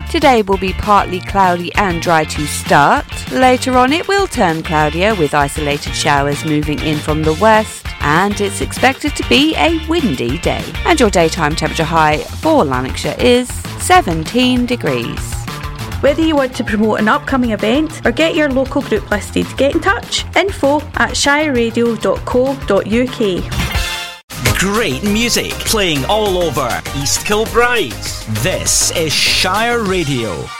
Today will be partly cloudy and dry to start. Later on it will turn cloudier with isolated showers moving in from the west, and it's expected to be a windy day. And your daytime temperature high for Lanarkshire is 17 degrees. Whether you want to promote an upcoming event or get your local group listed, get in touch. info@shireradio.co.uk. Great music playing all over East Kilbride. This is Shire Radio.